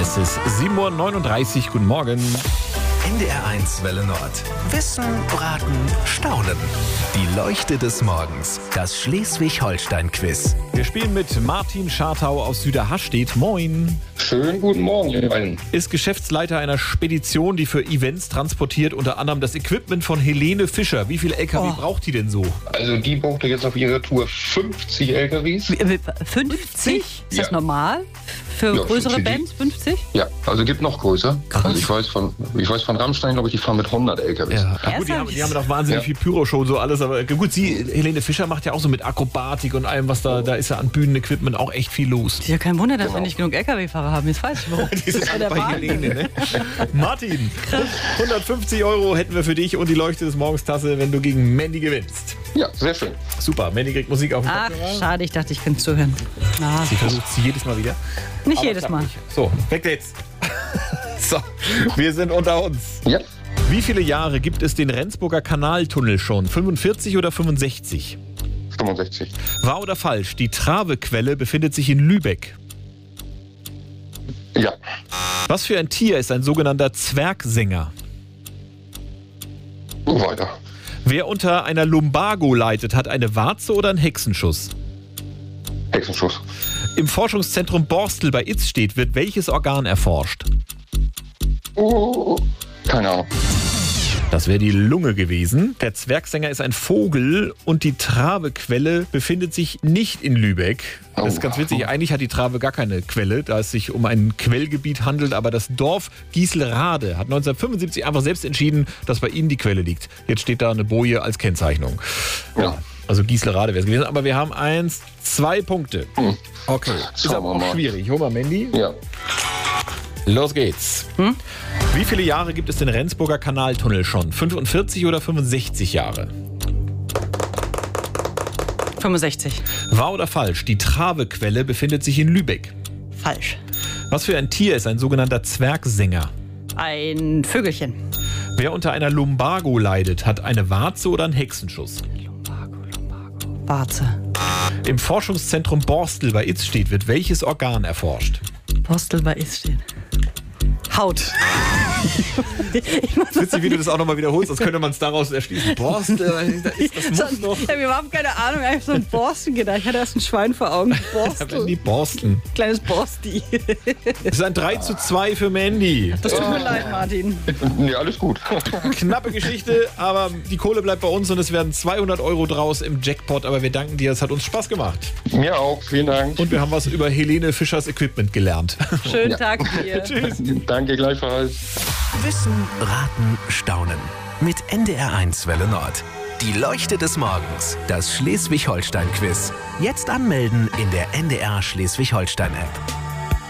Es ist 7:39 Uhr. Guten Morgen. NDR1 Welle Nord. Wissen, Raten, Staunen. Die Leuchte des Morgens. Das Schleswig-Holstein-Quiz. Wir spielen mit Martin Schartau aus Süderhastedt. Moin. Schönen guten Morgen, ihr beiden. Ist Geschäftsleiter einer Spedition, die für Events transportiert, unter anderem das Equipment von Helene Fischer. Wie viele LKW braucht die denn so? Also die brauchte jetzt auf ihrer Tour 50 LKWs. 50? Ist das Ja. normal? Für Ja, größere für die- Bands 50? Ja, also gibt noch größer. Krass. Also ich weiß von Rammstein, glaube ich, die fahren mit 100 LKWs. Ja, gut, die haben doch wahnsinnig Ja. viel Pyro-Show und so alles, aber gut, Helene Fischer macht ja auch so mit Akrobatik und allem, was da ist ja an Bühnenequipment auch echt viel los. Ist ja kein Wunder, dass wir Genau. nicht genug LKW-Fahrer haben. Jetzt weiß ich warum. Die sind Das alle ist bei der Helene, ne? Martin, 150 € hätten wir für dich und die Leuchte des Morgens-Tasse, wenn du gegen Mandy gewinnst. Ja, sehr schön. Super, Mandy kriegt Musik auf den Ach, Kopfhörer. schade, ich dachte, ich könnte zuhören. Na, Sie versucht sie jedes Mal wieder. nicht Aber jedes klappt Mal. nicht. So, weg jetzt. So, wir sind unter uns. Ja, Wie viele Jahre gibt es den Rendsburger Kanaltunnel schon? 45 oder 65? 65. Wahr oder falsch? Die Travequelle befindet sich in Lübeck. Ja, Was für ein Tier ist ein sogenannter Zwergsänger? weiter. Wer unter einer Lumbago leidet, hat eine Warze oder einen Hexenschuss? Hexenschuss. Im Forschungszentrum Borstel bei Itzstedt wird welches Organ erforscht? Keine Ahnung. Das wäre die Lunge gewesen. Der Zwergsänger ist ein Vogel und die Travequelle befindet sich nicht in Lübeck. Das ist ganz witzig. Eigentlich hat die Trave gar keine Quelle, da es sich um ein Quellgebiet handelt. Aber das Dorf Gieselrade hat 1975 einfach selbst entschieden, dass bei ihnen die Quelle liegt. Jetzt steht da eine Boje als Kennzeichnung. Ja. Also Gieselrade wäre es gewesen. Aber wir haben 2 Punkte. Okay. Ist Schauen aber wir auch mal. schwierig. Hol mal Mandy. Ja. Los geht's. Wie viele Jahre gibt es den Rendsburger Kanaltunnel schon? 45 oder 65 Jahre? 65. Wahr oder falsch? Die Travequelle befindet sich in Lübeck. Falsch. Was für ein Tier ist ein sogenannter Zwergsänger? Ein Vögelchen. Wer unter einer Lumbago leidet, hat eine Warze oder einen Hexenschuss? Warze. Im Forschungszentrum Borstel bei Itzstedt wird welches Organ erforscht? Postel bei Itzstedt. Haut. Witzig, wie du das auch nochmal wiederholst, als könnte man es daraus erschließen. Borstel, das muss noch. Ich habe überhaupt keine Ahnung, ich habe so ein Borsten gedacht. Ich hatte erst ein Schwein vor Augen. Die Borstel. Borsteln. Kleines Borsti. Es ist ein 3:2 für Mandy. Das tut mir leid, Martin. Nee, alles gut. Knappe Geschichte, aber die Kohle bleibt bei uns und es werden 200 € draus im Jackpot. Aber wir danken dir, es hat uns Spaß gemacht. Mir auch, vielen Dank. Und wir haben was über Helene Fischers Equipment gelernt. Schönen Ja. Tag dir. Tschüss. Danke gleichfalls. Wissen, Raten, Staunen. Mit NDR1 Welle Nord. Die Leuchte des Morgens. Das Schleswig-Holstein-Quiz. Jetzt anmelden in der NDR Schleswig-Holstein-App.